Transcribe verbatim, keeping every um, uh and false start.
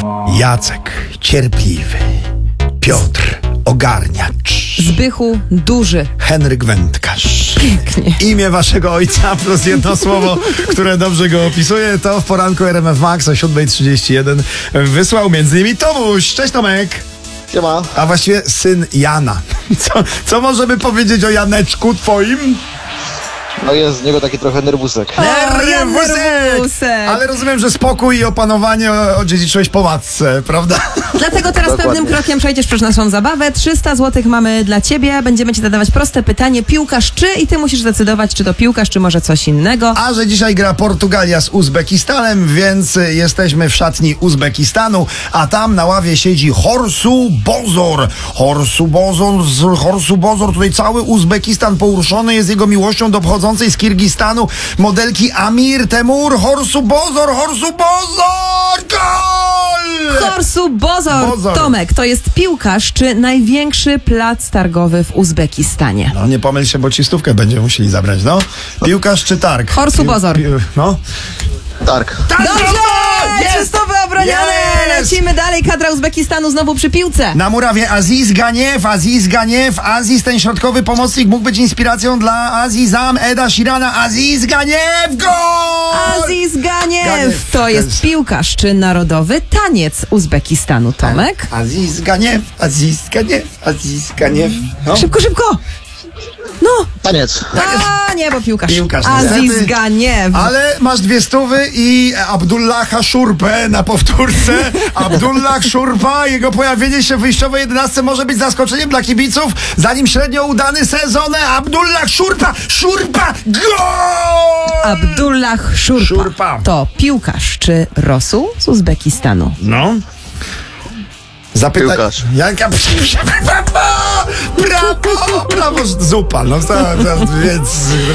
Jacek, cierpliwy. Piotr, ogarniacz. Zbychu, duży. Henryk, wędkarz. Pięknie. Imię waszego ojca plus jedno słowo, które dobrze go opisuje, to w poranku R M F Max o siódma trzydzieści jeden wysłał między innymi Tomuś. Cześć Tomek. Siema. A właściwie syn Jana. Co, co możemy powiedzieć o Janeczku twoim? No jest z niego taki trochę nerwusek. O, Jan Nerwusek! Nerwusek. Ale rozumiem, że spokój i opanowanie odziedziczyłeś po matce, prawda? Dlatego teraz Dokładnie. pewnym krokiem przejdziesz przez naszą zabawę. trzysta złotych mamy dla ciebie. Będziemy ci zadawać proste pytanie. Piłkarz czy? I ty musisz zdecydować, czy to piłkarz, czy może coś innego. A że dzisiaj gra Portugalia z Uzbekistanem, więc jesteśmy w szatni Uzbekistanu, a tam na ławie siedzi Horsu Bozor. Horsu Bozor, z Horsu Bozor, tutaj cały Uzbekistan poruszony jest jego miłością do pochodzącej z Kirgistanu modelki Amir Temur. Horsu Bozor, Horsu Bozor, gol! Korsu Bozor. Bozor. Tomek, to jest piłkarz czy największy plac targowy w Uzbekistanie? No nie pomyl się, bo ci stówkę będziemy musieli zabrać, no. Piłkarz czy targ? Horsu Pił- Bozor. pił- No. Tak. Dobrze! Jest! Czysto wyobronione! Jest! Lecimy dalej. Kadra Uzbekistanu znowu przy piłce. Na murawie Aziz Ganiew, Aziz Ganiew, Aziz, ten środkowy pomocnik mógł być inspiracją dla Azizam Eda Shirana. Aziz Ganiew, gol! Aziz Ganiew. Ganiew. To jest piłkarz czy narodowy taniec Uzbekistanu, Tomek? Aziz Ganiew, Aziz Ganiew, Aziz Ganiew. No. Szybko, szybko! No! Taniec. A nie, bo piłkarz. Piłkarz, Aziz niestety. Ganiew. Ale masz dwie stówy i Abdullaha Szurpę na powtórce. Abdullah Szurpa, jego pojawienie się w wyjściowej jedenastce może być zaskoczeniem dla kibiców. Zanim średnio udany sezon, Abdullah Szurpa, Szurpa, gol! Abdullah Szurpa. Szurpa. To piłkarz czy Rosu z Uzbekistanu? No. Zapytaj. Piłkarz. Janka, brawo, brawo, brawo, zupa, no to, to, więc